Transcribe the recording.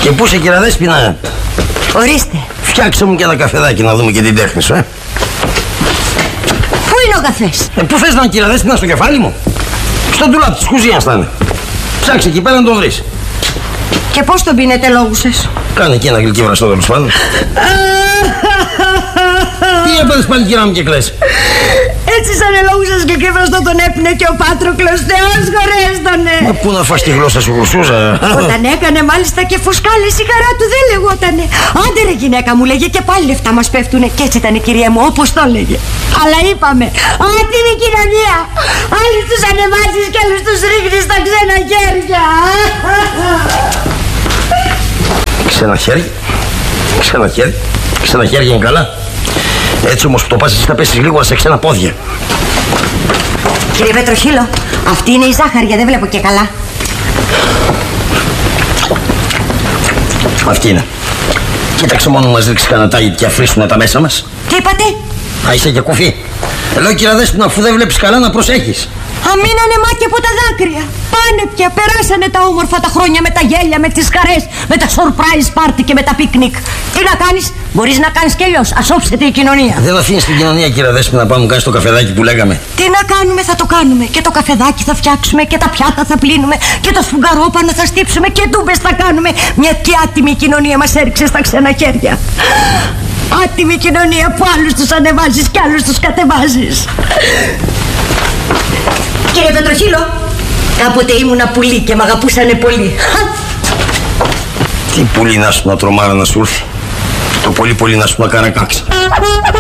Και πού είσαι, κυρία Δέσποινα? Ορίστε. Φτιάξε μου και ένα καφεδάκι να δούμε και την τέχνη σου, Πού είναι ο καφές? Πού θες να είναι, κυρία Δέσποινα, στο κεφάλι μου? Στο ντουλάπι της κουζίνας θα είναι. Ψάξε εκεί πέρα να τον βρεις. Και πώς τον πίνετε, λόγουσες? Κάνε εκεί ένα γλυκύ βραστό, τέλος πάντων. Τι έπαθες πάλι, κυρία μου, και κλαις? Έτσι σαν ελόγουσες και βραστό τον έπινε και ο Πάτροκλος. Θεός χωρέστονε. Μα πού να φας τη γλώσσα σου, γλωσσούζα? Όταν έκανε μάλιστα και φουσκάλες, η χαρά του δεν λεγότανε. Άντε ρε γυναίκα, μου λέγε, και πάλι λεφτά μας πέφτουνε. Και έτσι ήταν η κυρία μου, όπως το έλεγε. Αλλά είπαμε, άτιμη κοινωνία. Άλλους τους ανεβάζεις και άλλους τους ρίχνεις στα ξένα χέρια. Ξένα χέρι. Ξένα χέρι. Ξένα χέρια είναι καλά. Έτσι όμως που το πας εσύ θα πέσεις λίγο σε ξένα πόδια. Κύριε Πετροχύλο, αυτή είναι η ζάχαρια, δεν βλέπω και καλά. Αυτή είναι. Κοίταξε μόνο μας ρίξεις κανένα τάγι και αφρίσουνε τα μέσα μας. Τι είπατε? Α, είσαι και κουφή. Λέω, κυρία Δέσποινα, αφού δεν βλέπεις καλά, να προσέχεις. Αμήνανε μάτια από τα δάκρυα. Πάνε πια, περάσανε τα όμορφα τα χρόνια με τα γέλια, με τις χαρές, με τα surprise party και με τα πικνίκ. Τι να κάνεις, μπορείς να κάνεις κι αλλιώς. Ας όψεται η κοινωνία. Δεν αφήνεις την κοινωνία, κυρία Δέσποινα, να πάμε να κάνεις το καφεδάκι που λέγαμε. Τι να κάνουμε, θα το κάνουμε. Και το καφεδάκι θα φτιάξουμε και τα πιάτα θα πλύνουμε και το σφουγγαρόπανο θα στύψουμε και ντούμπες θα κάνουμε. Μια και άτιμη κοινωνία μας έριξε στα ξένα χέρια. Άτιμη κοινωνία που άλλους τους ανεβάζεις και άλλους τους κατεβάζεις. Κύριε Πετροχύλο, κάποτε ήμουνα πουλί και μ' αγαπούσανε πολύ. Τι πουλί να σου να τρομάρα να σου έρθει. Το πολύ πολύ να σου να καρακάξει.